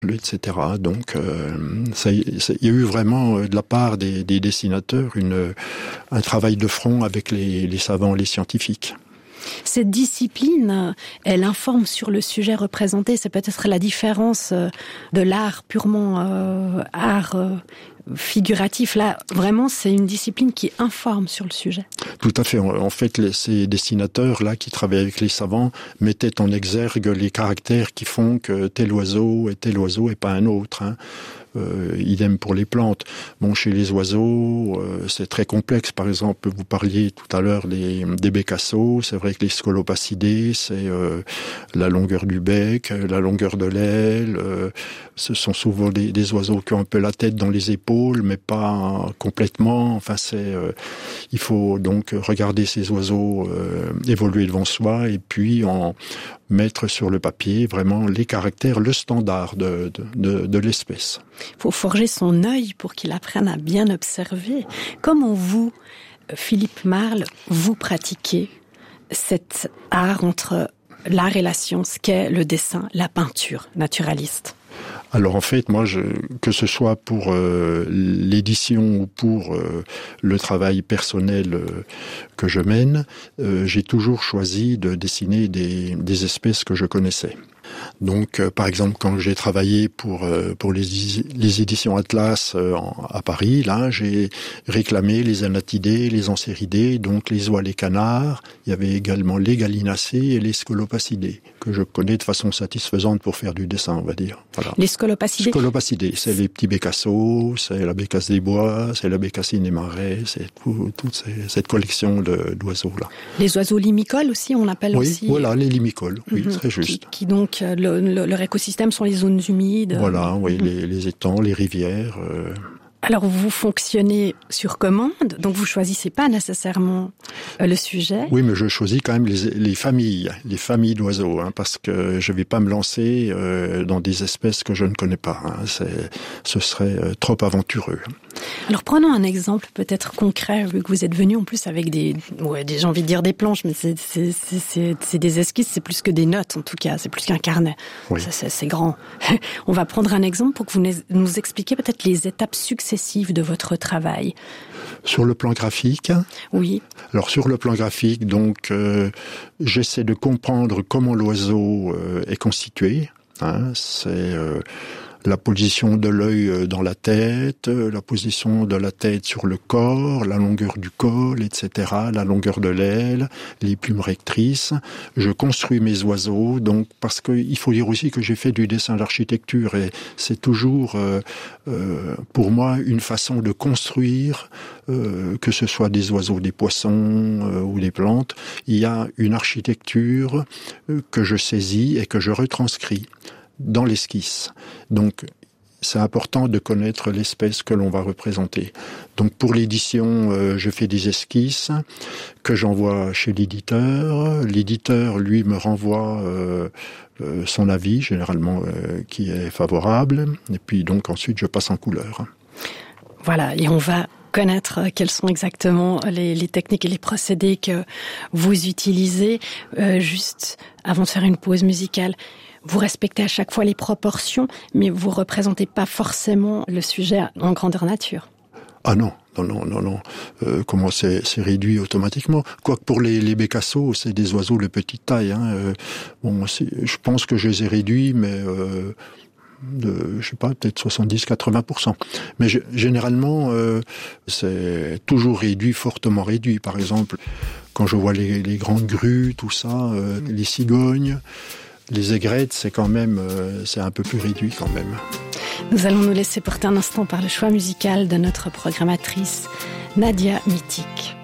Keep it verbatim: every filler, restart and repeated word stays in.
et cetera. Donc, euh, ça, ça, il y a eu vraiment de la part des, des dessinateurs une, un travail de front avec les, les savants, les scientifiques. Cette discipline, elle informe sur le sujet représenté. C'est peut-être la différence de l'art purement euh, art euh, figuratif. Là, vraiment, c'est une discipline qui informe sur le sujet. Tout à fait. En fait, les, ces dessinateurs-là qui travaillent avec les savants mettaient en exergue les caractères qui font que tel oiseau est tel oiseau et pas un autre, hein. Euh, idem pour les plantes. Bon, chez les oiseaux, euh, c'est très complexe. Par exemple, vous parliez tout à l'heure des, des bécassos. C'est vrai que les scolopacidés, c'est euh, la longueur du bec, la longueur de l'aile. Euh, ce sont souvent des, des oiseaux qui ont un peu la tête dans les épaules, mais pas complètement. Enfin, c'est, euh, il faut donc regarder ces oiseaux euh, évoluer devant soi et puis en mettre sur le papier vraiment les caractères, le standard de, de, de, de l'espèce. Il faut forger son œil pour qu'il apprenne à bien observer. Comment vous, Philippe Marle, vous pratiquez cet art entre l'art et la science qu'est le dessin, la peinture naturaliste ? Alors en fait, moi, je, que ce soit pour euh, l'édition ou pour euh, le travail personnel euh, que je mène, euh, j'ai toujours choisi de dessiner des, des espèces que je connaissais. Donc, euh, par exemple, quand j'ai travaillé pour euh, pour les, les éditions Atlas euh, en, à Paris, là, j'ai réclamé les anatidés, les anséridés, donc les oies, les canards. Il y avait également les gallinacées et les scolopacidés, que je connais de façon satisfaisante pour faire du dessin, on va dire. Voilà. Les scolopacidés. Scolopacidés, c'est les petits bécassos, c'est la bécasse des bois, c'est la bécassine des marais, c'est tout, toute ces, cette collection de, d'oiseaux là. Les oiseaux limicoles aussi, on appelle oui, aussi. Oui, voilà, les limicoles, oui, mmh, très juste. Qui, qui donc le, le, leur écosystème sont les zones humides. Voilà, oui, mmh. les, les étangs, les rivières. Euh... Alors vous fonctionnez sur commande, donc vous choisissez pas nécessairement le sujet. Oui, mais je choisis quand même les, les familles, les familles d'oiseaux, hein, parce que je vais pas me lancer euh, dans des espèces que je ne connais pas. Hein, c'est, ce serait euh, trop aventureux. Alors prenons un exemple peut-être concret, vu que vous êtes venu en plus avec des, ouais, des j'ai envie de dire des planches, mais c'est, c'est, c'est, c'est, c'est des esquisses, c'est plus que des notes en tout cas, c'est plus qu'un carnet. Oui. Ça, c'est, c'est grand. On va prendre un exemple pour que vous nous expliquiez peut-être les étapes successives de votre travail. Sur le plan graphique ? Oui. Alors sur le plan graphique, donc euh, j'essaie de comprendre comment l'oiseau euh, est constitué. Hein, c'est euh, la position de l'œil dans la tête, la position de la tête sur le corps, la longueur du col, et cetera, la longueur de l'aile, les plumes rectrices. Je construis mes oiseaux, donc parce qu'il faut dire aussi que j'ai fait du dessin d'architecture et c'est toujours euh, euh, pour moi une façon de construire, euh, que ce soit des oiseaux, des poissons euh, ou des plantes. Il y a une architecture euh, que je saisis et que je retranscris dans l'esquisse. Donc, c'est important de connaître l'espèce que l'on va représenter. Donc, pour l'édition, euh, je fais des esquisses que j'envoie chez l'éditeur. L'éditeur, lui, me renvoie euh, euh, son avis, généralement, euh, qui est favorable. Et puis, donc, ensuite, je passe en couleur. Voilà, et on va connaître quelles sont exactement les, les techniques et les procédés que vous utilisez. Euh, juste avant de faire une pause musicale, vous respectez à chaque fois les proportions, mais vous représentez pas forcément le sujet en grandeur nature. Ah non, non, non, non, non. Euh, comment c'est, c'est réduit automatiquement. Quoique pour les, les bécassos, c'est des oiseaux de petite taille. Hein. Euh, bon, c'est, je pense que je les ai réduits, mais euh, de, je sais pas, peut-être soixante-dix à quatre-vingts pour cent. Mais je, généralement, euh, c'est toujours réduit, fortement réduit. Par exemple, quand je vois les, les grandes grues, tout ça, euh, les cigognes, les aigrettes, c'est quand même, euh, c'est un peu plus réduit quand même. Nous allons nous laisser porter un instant par le choix musical de notre programmatrice Nadia Mitic.